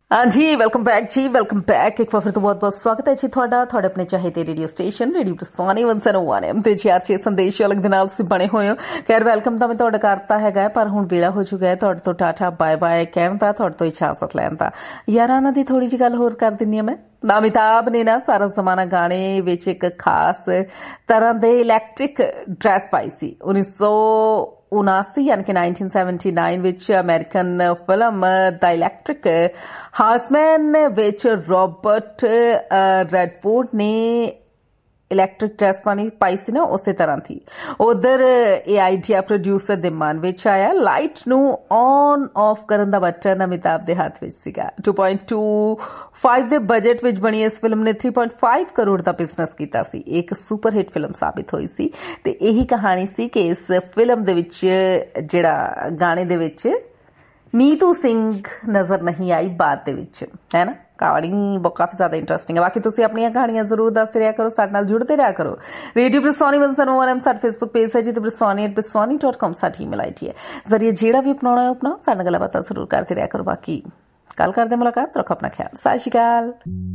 हाँ जी, welcome back जी, welcome back. एक बार फिर तो बहुत बहुत स्वागत है जी ਤੁਹਾਡਾ ਆਪਣੇ ਚਾਹੀਦੇ ਰੇਡੀਓ ਸਟੇਸ਼ਨ ਰੇਡੀਓ ਪ੍ਰਸਾਨੀ 101 ਐਮ ਤੇ 4-6 ਸੰਦੇਸ਼ ਅਲੱਗ ਦੇ ਨਾਲ ਤੁਸੀਂ ਬਣੇ ਹੋਏ ਹੋ। ਖੈਰ ਵੈਲਕਮ ਤਾਂ ਮੈਂ ਤੁਹਾਡਾ ਕਰਤਾ ਹੈਗਾ, ਪਰ ਹੁਣ ਵੇਲਾ ਹੋ ਚੁੱਕਾ ਹੈ ਤੁਹਾਡੇ ਤੋਂ ਟਾਟਾ ਬਾਏ ਬਾਏ ਕਹਿਣ ਦਾ, ਤੁਹਾਡੇ ਤੋਂ ਇਜਾਜ਼ਤ ਲੈਣ ਦਾ। ਯਾਰਾਂ ਦੀ ਥੋੜੀ ਜਿਹੀ ਗੱਲ ਹੋਰ ਕਰ ਦਿੰਨੀ ਆ ਮੈਂ। ਅਮਿਤਾਭ ਨੇ ਨਾ ਸਾਰਾ ਜ਼ਮਾਨਾ ਗਾਣੇ ਵਿੱਚ ਇੱਕ ਖਾਸ ਤਰ੍ਹਾਂ ਦੇ ਇਲੈਕਟ੍ਰਿਕ ਡਰੈਸ ਪਾਈ ਸੀ। 1979 यानी कि 1979 ਵਿੱਚ ਅਮਰੀਕਨ ਫਿਲਮ ਦਾ ਇਲੈਕਟ੍ਰਿਕ ਹਾਰਸਮੈਨ ਵਿੱਚ ਰੌਬਰਟ ਰੈਡਫੋਰਡ ਨੇ ਇਲੈਕਟ੍ਰਿਕ ਡਰੈਸ ਪਾਈ ਸੀ ਨਾ, ਉਸੇ ਤਰ੍ਹਾਂ ਥੀ। ਉਧਰ ਇਹ ਆਈਡੀਆ ਪ੍ਰੋਡਿਊਸਰ ਦੇ ਮਨ ਵਿੱਚ ਆਇਆ। ਲਾਈਟ ਨੂੰ ਔਨ ਆਫ ਕਰਨ ਦਾ ਬਟਨ ਅਮਿਤਾਭ ਦੇ ਹੱਥ ਵਿੱਚ ਸੀਗਾ। 2.25 ਦੇ ਬਜਟ ਵਿੱਚ ਬਣੀ ਇਸ ਫਿਲਮ ਨੇ 3.5 ਕਰੋੜ ਦਾ ਬਿਜ਼ਨਸ ਕੀਤਾ ਸੀ। ਇੱਕ ਸੁਪਰ ਹਿੱਟ ਫਿਲਮ ਸਾਬਿਤ ਹੋਈ ਸੀ ਤੇ ਇਹੀ ਕਹਾਣੀ ਸੀ ਕਿ ਇਸ ਫਿਲਮ ਦੇ ਵਿੱਚ ਜਿਹੜਾ ਗਾਣੇ ਦੇ ਵਿੱਚ ਨੀਤੂ ਸਿੰਘ ਨਜ਼ਰ ਨਹੀਂ ਆਈ ਬਾਅਦ ਦੇ ਵਿੱਚ, ਹੈ ਨਾ। ਕਹਾਣੀ ਕਾਫੀ ਜ਼ਿਆਦਾ ਇੰਟਰਸਟਿੰਗ ਹੈ। ਬਾਕੀ ਤੁਸੀਂ ਆਪਣੀਆਂ ਕਹਾਣੀਆਂ ਜ਼ਰੂਰ ਦੱਸ ਰਿਹਾ ਕਰੋ, ਸਾਡੇ ਨਾਲ ਜੁੜਦੇ ਰਿਹਾ ਕਰੋ। ਰੇਡੀਓ ਪ੍ਰਸਾਨੀ 101 ਸਾਡਾ ਫੇਸਬੁੱਕ ਪੇਜ ਹੈ ਜੀ, ਤੇ prasani@prasani.com ਸਾਡੀ ਈਮੇਲ ਆਈਡੀ ਹੈ। ਜ਼ਰੀਏ ਜਿਹੜਾ ਵੀ ਅਪਣਾਉਣਾ ਹੈ ਆਪਣਾ ਸਾਡੇ ਨਾਲ ਗੱਲਬਾਤ ਜ਼ਰੂਰ ਕਰਦੇ ਰਿਹਾ ਕਰੋ। ਬਾਕੀ ਕੱਲ ਕਰਦੇ ਮੁਲਾਕਾਤ, ਰੱਖੋ ਆਪਣਾ ਖਿਆਲ। ਸਤਿ ਸ਼੍ਰੀ ਅਕਾਲ।